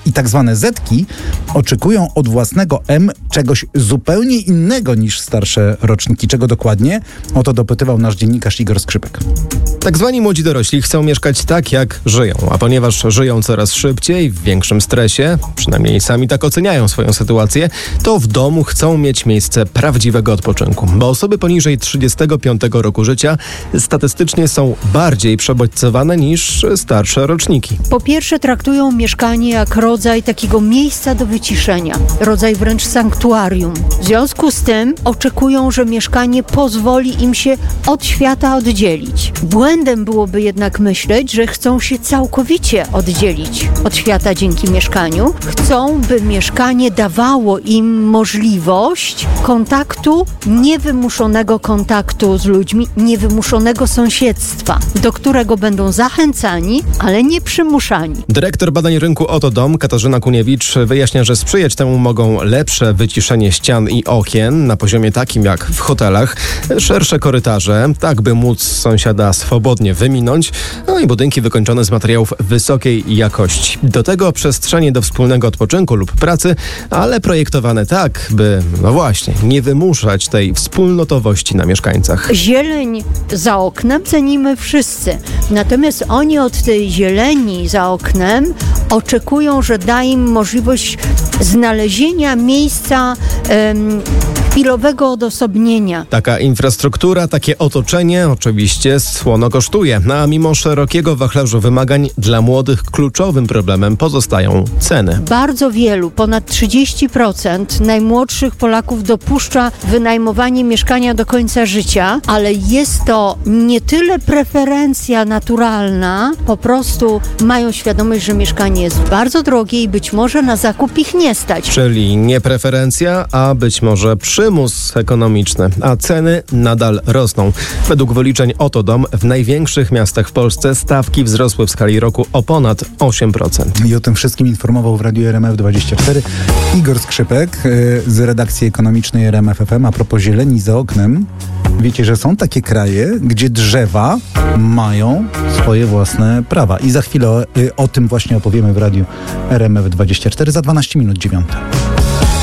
i tak zwane Zetki oczekują od własnego M czegoś zupełnie innego niż starsze roczniki. Czego dokładnie? O to dopytywał nasz dziennikarz Igor Skrzypek. Tak zwani młodzi dorośli chcą mieszkać tak, jak żyją, a ponieważ żyją coraz szybciej, w większym stresie, przynajmniej sami tak oceniają swoją sytuację, to w domu chcą mieć miejsce prawdziwego odpoczynku, bo osoby poniżej 35 roku życia statystycznie są bardziej przebodźcowane niż starsze roczniki. Po pierwsze, traktują mieszkanie jak rodzaj takiego miejsca do wyciszenia, rodzaj wręcz sanktuarium. W związku z tym oczekują, że mieszkanie pozwoli im się od świata oddzielić. Błędem byłoby jednak myśleć, że chcą się całkowicie oddzielić od świata dzięki mieszkaniu. Chcą, by mieszkanie dawało im możliwość kontaktu, niewymuszonego kontaktu z ludźmi, niewymuszonego sąsiedztwa, do którego będą zachęcani, ale nie przymuszani. Dyrektor badań rynku Oto Dom, Katarzyna Kuniewicz, wyjaśnia, że sprzyjać temu mogą lepsze wyciszenie ścian i okien na poziomie takim jak w hotelach, szersze korytarze, tak by móc sąsiada swobodnie wyminąć, no i budynki wykończone z materiałów wysokiej jakości. Do tego przestrzenie do wspólnego odpoczynku lub pracy, ale projektowane tak, by, no właśnie, nie wymuszać tej wspólnotowości na mieszkańcach. Zieleń za oknem cenimy wszyscy, natomiast oni od tej zieleni za oknem oczekują, że da im możliwość znalezienia miejsca chwilowego odosobnienia. Taka infrastruktura, takie otoczenie oczywiście słono kosztuje, a mimo szerokiego wachlarzu wymagań dla młodych kluczowym problemem pozostają ceny. Bardzo wielu, ponad 30% najmłodszych Polaków dopuszcza wynajmowanie mieszkania do końca życia, ale jest to nie tyle preferencja naturalna, po prostu mają świadomość, że mieszkanie jest bardzo drogie i być może na zakup ich nie stać. Czyli nie preferencja, a być może przymus ekonomiczny, a ceny nadal rosną. Według wyliczeń Oto Dom w największych miastach w Polsce stawki wzrosły w skali roku o ponad 8%. I o tym wszystkim informował w Radiu RMF24 Igor Skrzypek z redakcji ekonomicznej RMF FM. A propos zieleni za oknem, wiecie, że są takie kraje, gdzie drzewa mają swoje własne prawa. I za chwilę o tym właśnie opowiemy w Radiu RMF24 za 12 minut 9.